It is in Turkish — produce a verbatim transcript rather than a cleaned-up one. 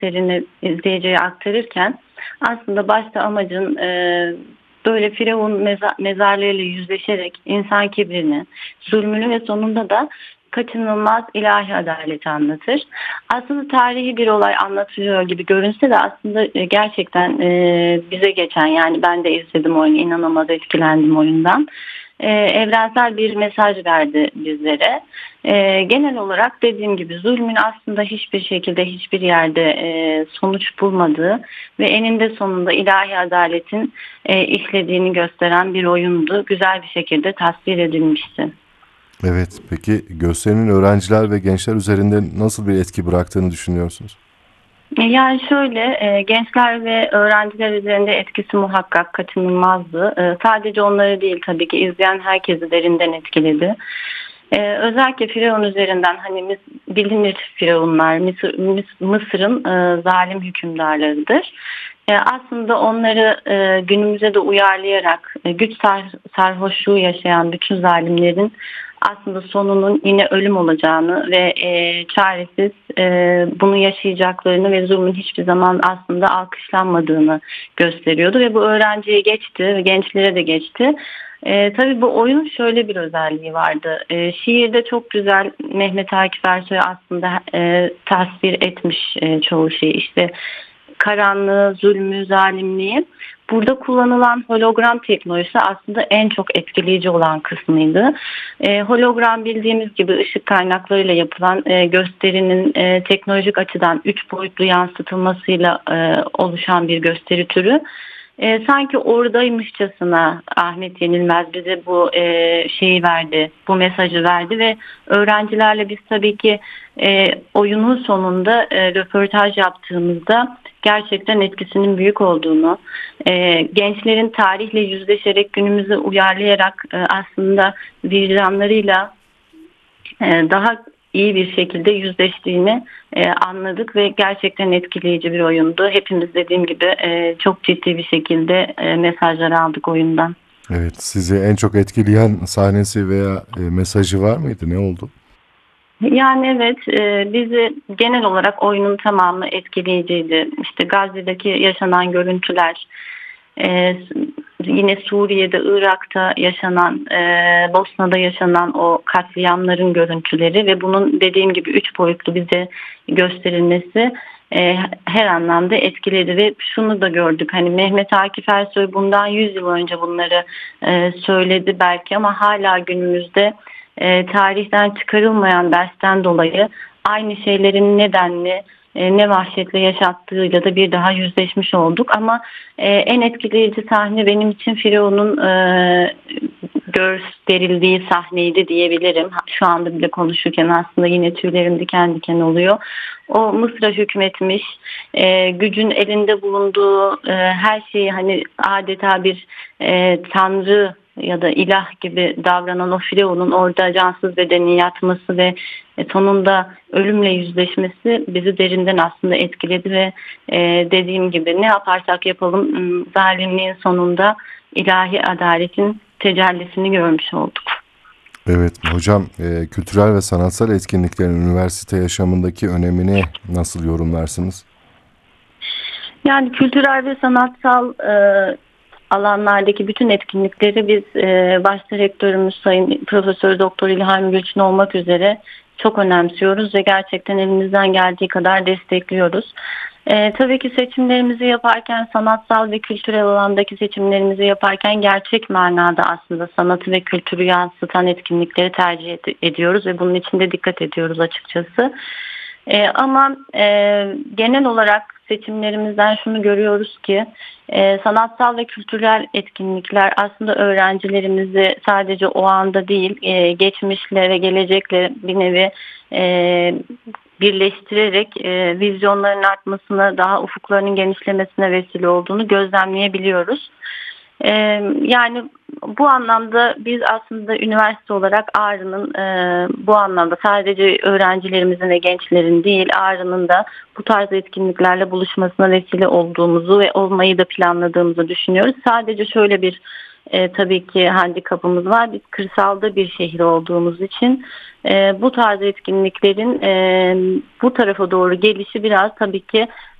gösterini izleyiciye aktarırken aslında başta amacın e, böyle Firavun meza- mezarlarıyla yüzleşerek insan kibrini, zulmünü ve sonunda da kaçınılmaz ilahi adaleti anlatır. Aslında tarihi bir olay anlatılıyor gibi görünse de aslında e, gerçekten e, bize geçen, yani ben de izledim oyunu, inanılmaz etkilendim oyundan. E, evrensel bir mesaj verdi bizlere. E, genel olarak dediğim gibi zulmün aslında hiçbir şekilde hiçbir yerde e, sonuç bulmadığı ve eninde sonunda ilahi adaletin e, işlediğini gösteren bir oyundu. Güzel bir şekilde tasvir edilmişti. Evet, peki gösterinin öğrenciler ve gençler üzerinde nasıl bir etki bıraktığını düşünüyorsunuz? Yani şöyle, e, gençler ve öğrenciler üzerinde etkisi muhakkak kaçınılmazdı. E, sadece onları değil, tabii ki izleyen herkesi derinden etkiledi. E, özellikle Firavun üzerinden, hani mis- bilinir Firavunlar Mısır, Mıs- Mısır'ın e, zalim hükümdarlarıdır. E, aslında onları e, günümüze de uyarlayarak e, güç sar- sarhoşluğu yaşayan bütün zalimlerin aslında sonunun yine ölüm olacağını ve e, çaresiz e, bunu yaşayacaklarını ve zulmün hiçbir zaman aslında alkışlanmadığını gösteriyordu ve bu öğrenciye geçti ve gençlere de geçti. E, tabii bu oyun şöyle bir özelliği vardı. E, şiirde çok güzel Mehmet Akif Ersoy aslında e, tasvir etmiş e, çoğu şeyi. İşte karanlığı, zulmü, zalimliği. Burada kullanılan hologram teknolojisi aslında en çok etkileyici olan kısmıydı. E, hologram bildiğimiz gibi ışık kaynaklarıyla yapılan e, gösterinin e, teknolojik açıdan üç boyutlu yansıtılmasıyla e, oluşan bir gösteri türü. E, sanki oradaymışçasına Ahmet Yenilmez bize bu e, şeyi verdi, bu mesajı verdi ve öğrencilerle biz tabii ki e, oyunun sonunda e, röportaj yaptığımızda gerçekten etkisinin büyük olduğunu, e, gençlerin tarihle yüzleşerek günümüzü uyarlayarak e, aslında vicdanlarıyla e, daha iyi bir şekilde yüzleştiğini e, anladık ve gerçekten etkileyici bir oyundu. Hepimiz dediğim gibi e, çok ciddi bir şekilde e, mesajlar aldık oyundan. Evet, sizi en çok etkileyen sahnesi veya e, mesajı var mıydı? Ne oldu? Yani evet, e, bizi genel olarak oyunun tamamı etkileyiciydi. İşte Gazze'deki yaşanan görüntüler, e, yine Suriye'de, Irak'ta yaşanan, e, Bosna'da yaşanan o katliamların görüntüleri ve bunun dediğim gibi üç boyutlu bize gösterilmesi e, her anlamda etkiledi ve şunu da gördük. Hani Mehmet Akif Ersoy bundan yüz yıl önce bunları e, söyledi belki ama hala günümüzde e, tarihten çıkarılmayan dersten dolayı aynı şeylerin nedenli e, ne vahşetle yaşattığıyla da bir daha yüzleşmiş olduk. Ama e, en etkileyici sahne benim için Firavun'un e, gösterildiği sahneydi diyebilirim. Şu anda bile konuşurken aslında yine tüylerim diken diken oluyor. O Mısır'a hükmetmiş, e, gücün elinde bulunduğu e, her şeyi, hani adeta bir e, tanrı ya da ilah gibi davranan o Firavun'un orada cansız bedenin yatması ve e, sonunda ölümle yüzleşmesi bizi derinden aslında etkiledi ve e, dediğim gibi ne yaparsak yapalım m, zalimliğin sonunda ilahi adaletin tecellisini görmüş olduk. Evet hocam, e, kültürel ve sanatsal etkinliklerin üniversite yaşamındaki önemini nasıl yorumlarsınız? Yani kültürel ve sanatsal e, alanlardaki bütün etkinlikleri biz e, başta rektörümüz Sayın Profesör Doktor İlhami Gülçin olmak üzere çok önemsiyoruz ve gerçekten elimizden geldiği kadar destekliyoruz. E, tabii ki seçimlerimizi yaparken, sanatsal ve kültürel alandaki seçimlerimizi yaparken gerçek manada aslında sanatı ve kültürü yansıtan etkinlikleri tercih ed- ediyoruz ve bunun için de dikkat ediyoruz açıkçası. E, ama e, genel olarak seçimlerimizden şunu görüyoruz ki e, sanatsal ve kültürel etkinlikler aslında öğrencilerimizi sadece o anda değil, e, geçmişle ve gelecekle bir nevi e, birleştirerek e, vizyonların artmasına, daha ufuklarının genişlemesine vesile olduğunu gözlemleyebiliyoruz. E, Yani bu anlamda biz aslında üniversite olarak Ağrı'nın e, bu anlamda sadece öğrencilerimizin ve gençlerin değil, Ağrı'nın da bu tarz etkinliklerle buluşmasına vesile olduğumuzu ve olmayı da planladığımızı düşünüyoruz. Sadece şöyle bir e, tabii ki handikapımız var. Biz kırsalda bir şehir olduğumuz için e, bu tarz etkinliklerin e, bu tarafa doğru gelişi biraz tabii ki